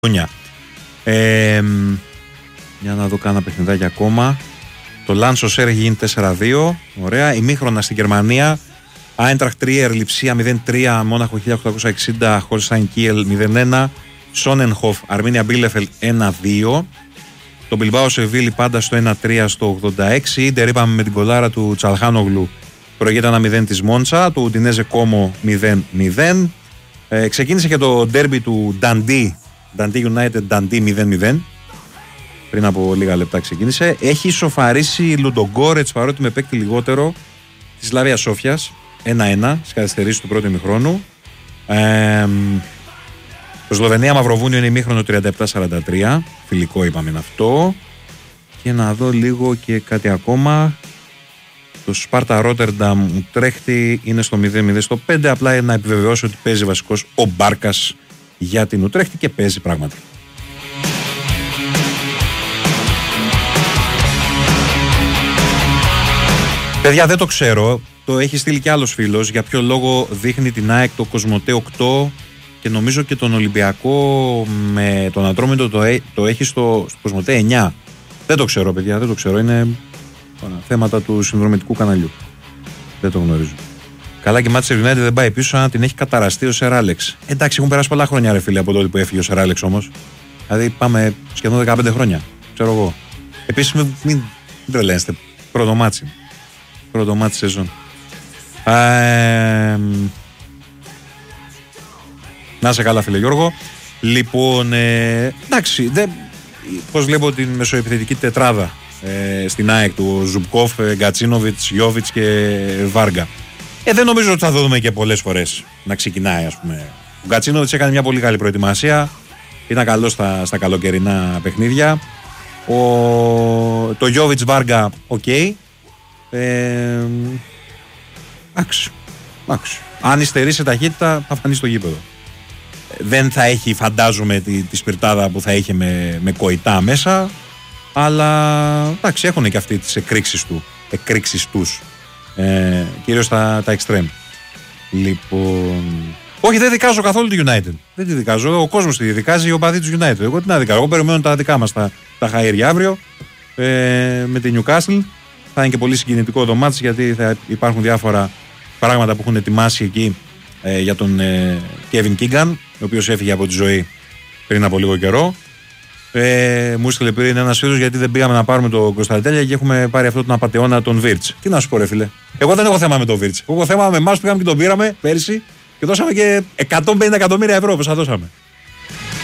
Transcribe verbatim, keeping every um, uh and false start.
Ε, για να δω κάνα παιχνιδάκι ακόμα. Το Λάνσο Σέρ έχει γίνει τέσσερα δύο. Ωραία. Ημίχρονα στην Γερμανία. Άιντραχτ Τρίερ Λιψία μηδέν τρία. Μόναχο χίλια οκτακόσια εξήντα. Χολστάιν Κίελ μηδέν ένα. Σόνενχοφ Αρμίνια Μπίλεφελτ ένα δύο. Το Μπιλμπάο Σεβίλη πάντα στο ένα τρία στο ογδόντα έξι. Ίντερ είπαμε με την κολάρα του Τσαλχάνογλου. Προηγείται ένα μηδέν της Μόντσα. Του Ουντινέζε Κόμο μηδέν μηδέν. Ε, ξεκίνησε και το ντέρμπι του Νταντί. Νταντί United Νταντί μηδέν μηδέν. Πριν από λίγα λεπτά ξεκίνησε. Έχει ισοφαρίσει Λουντογκόρετς παρότι με παίκτη λιγότερο τη Σλάβια Σόφιας ένα ένα στις καθυστερήσεις του πρώτου ημιχρόνου. Ε, το Σλοβενία Μαυροβούνιο είναι ημίχρονο τριάντα επτά σαράντα τρία. Φιλικό είπαμε είναι αυτό. Και να δω λίγο και κάτι ακόμα. Το Σπάρτα Ρότερνταμ Ουτρέχτη είναι στο μηδέν μηδέν στο πέντε. Απλά να επιβεβαιώσω ότι παίζει βασικός ο Μπάρκας για την Ουτρέχτη και παίζει πράγματι. Παιδιά, δεν το ξέρω. Το έχει στείλει κι άλλος φίλος. Για ποιο λόγο δείχνει την ΑΕΚ το Κοσμοτέ οκτώ και νομίζω και τον Ολυμπιακό με τον Ατρόμητο το, το έχει στο, στο Κοσμοτέ εννιά. Δεν το ξέρω, παιδιά, δεν το ξέρω. Είναι θέματα του συνδρομητικού καναλιού. Δεν το γνωρίζω. Καλά και η Manchester United δεν πάει πίσω, αν την έχει καταραστεί ο Σερ Άλεξ. Εντάξει, έχουν περάσει πολλά χρόνια, ρε φίλε, από τότε που έφυγε ο Σερ Άλεξ όμως. Δηλαδή πάμε σχεδόν δεκαπέντε χρόνια. Ξέρω εγώ. Επίσης, μην, μην τρελαίνεστε. Πρώτο μάτσι. Πρώτο μάτσι σεζόν. Ε, να σε καλά, φίλε Γιώργο. Λοιπόν, ε, εντάξει, δεν, πώς βλέπω την μεσοεπιθετική τετράδα ε, στην ΑΕΚ του Ζουμπκόφ, Γκατσίνοβιτς, Γιόβιτς και Βάργα. Ε, δεν νομίζω ότι θα δούμε και πολλές φορές να ξεκινάει, ας πούμε. Ο Γκατσίνοβιτς έκανε μια πολύ καλή προετοιμασία. Ήταν καλό στα, στα καλοκαιρινά παιχνίδια. Ο, το Γιόβιτς Βάργα, οκ. Okay. Ε, άξι, άξι. Αν υστερήσει ταχύτητα θα φανεί στο γήπεδο. Δεν θα έχει, φαντάζομαι, τη, τη σπιρτάδα που θα είχε με, με Κοϊτά μέσα. Αλλά εντάξει, έχουν και αυτοί τις εκρήξεις του, εκρήξεις τους. Ε, κυρίως τα, τα extreme. Λοιπόν, όχι, δεν δικάζω καθόλου τη United. Δεν τη δικάζω. Ο κόσμος τη δικάζει, οι οπαδοί του United. Εγώ τι να δικάζω. Εγώ περιμένω τα δικά μας τα, τα χαΐρια αύριο ε, με τη Newcastle. Θα είναι και πολύ συγκινητικό το μάτς γιατί θα υπάρχουν διάφορα πράγματα που έχουν ετοιμάσει εκεί ε, για τον ε, Kevin Keegan, ο οποίος έφυγε από τη ζωή πριν από λίγο καιρό. Ε, μου έστειλε πριν ένας φίλος γιατί δεν πήγαμε να πάρουμε τον Κωνσταντέλια και έχουμε πάρει αυτό τον απατεώνα τον Βίρτς. Τι να σου πω, ρε φίλε. Εγώ δεν έχω θέμα με τον Βίρτς. Εγώ έχω θέμα με εμάς που πήγαμε και τον πήραμε πέρσι και δώσαμε και εκατόν πενήντα εκατομμύρια ευρώ όπως θα δώσαμε.